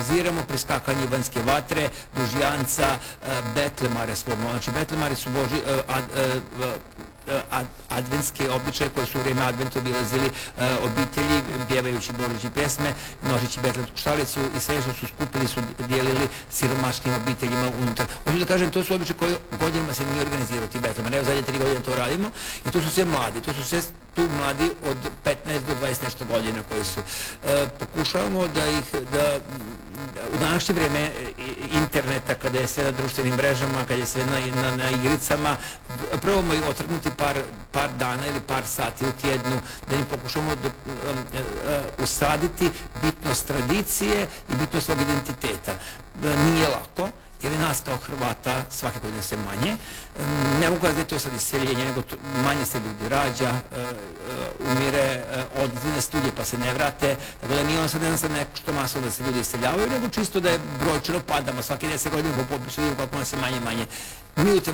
organiziramo preskakanje Ivanjske vatre, Dužjanca, Betlemare svojmo. Znači, Betlemare su adventske običaje koje su u vrijeme adventa obilazili obitelji, pjevajući božićne pjesme, nožeći betlemsku šalicu i sve što su skupili su dijelili siromašnim obiteljima unutar. Hoću da kažem, to su običaje koje godinama se nije organizirao ti Betleman. Evo, zadnje 3 godine to radimo i to su sve mladi. To su sve tu mladi od 15 do 20 nešto godina koji su. Pokušavamo da u današnje vrijeme interneta, kada je sve na društvenim mrežama, kada je sve na igricama, probamo ih otrgnuti par dana ili par sati u tjednu, da im pokušamo usaditi bitnost tradicije i bitnost svog identiteta. Nije lako, jer je nas kao Hrvata svake godine sve manje. Ne mogu da je to sad iseljenje, nego manje se ljudi rađa, umire, odlaze na studije pa se ne vrate. Tako da nije on sad neko što masovno da se ljudi iseljavaju, nego čisto da je brojčano padamo svake 10 godina po popisu, kako nas je manje.